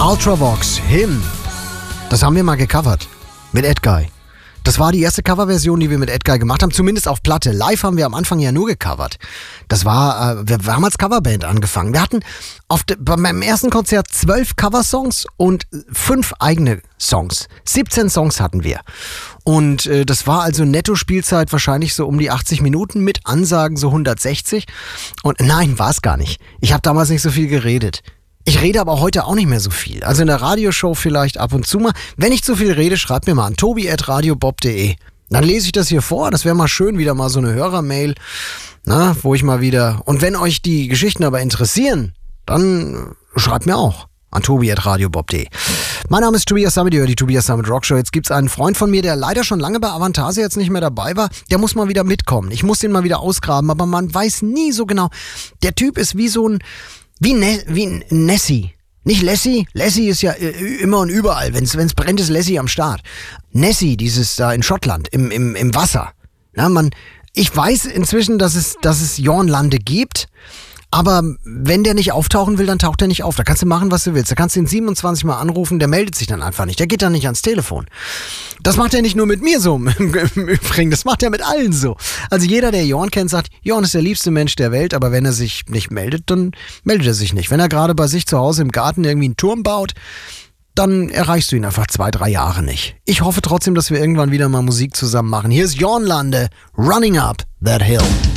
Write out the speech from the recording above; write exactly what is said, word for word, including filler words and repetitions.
Ultravox, Him. Das haben wir mal gecovert. Mit Edguy. Das war die erste Coverversion, die wir mit Edguy gemacht haben, zumindest auf Platte. Live haben wir am Anfang ja nur gecovert. Das war, äh, wir, wir haben als Coverband angefangen. Wir hatten auf de, bei meinem ersten Konzert zwölf Coversongs und fünf eigene Songs. siebzehn Songs hatten wir. Und äh, das war also Netto-Spielzeit wahrscheinlich so um die achtzig Minuten mit Ansagen so hundertsechzig. Und nein, war es gar nicht. Ich habe damals nicht so viel geredet. Ich rede aber heute auch nicht mehr so viel. Also in der Radioshow vielleicht ab und zu mal. Wenn ich zu viel rede, schreibt mir mal an tobi at radiobob punkt de. Dann lese ich das hier vor. Das wäre mal schön, wieder mal so eine Hörermail, na, wo ich mal wieder... Und wenn euch die Geschichten aber interessieren, dann schreibt mir auch an tobi at radiobob punkt de. Mein Name ist Tobias Sammet, ihr hört die Tobias Sammet Rockshow. Jetzt gibt's einen Freund von mir, der leider schon lange bei Avantasia jetzt nicht mehr dabei war. Der muss mal wieder mitkommen. Ich muss den mal wieder ausgraben, aber man weiß nie so genau. Der Typ ist wie so ein... Wie, ne, wie Nessie. Nicht Lassie. Lassie ist ja äh, immer und überall. Wenn es brennt, ist Lassie am Start. Nessie, dieses da in Schottland, im, im, im Wasser. Na, man, ich weiß inzwischen, dass es, dass es Jornlande gibt. Aber wenn der nicht auftauchen will, dann taucht er nicht auf. Da kannst du machen, was du willst. Da kannst du ihn siebenundzwanzig Mal anrufen, der meldet sich dann einfach nicht. Der geht dann nicht ans Telefon. Das macht er nicht nur mit mir so im Übrigen, das macht er mit allen so. Also jeder, der Jorn kennt, sagt, Jorn ist der liebste Mensch der Welt, aber wenn er sich nicht meldet, dann meldet er sich nicht. Wenn er gerade bei sich zu Hause im Garten irgendwie einen Turm baut, dann erreichst du ihn einfach zwei, drei Jahre nicht. Ich hoffe trotzdem, dass wir irgendwann wieder mal Musik zusammen machen. Hier ist Jornlande, Running Up That Hill.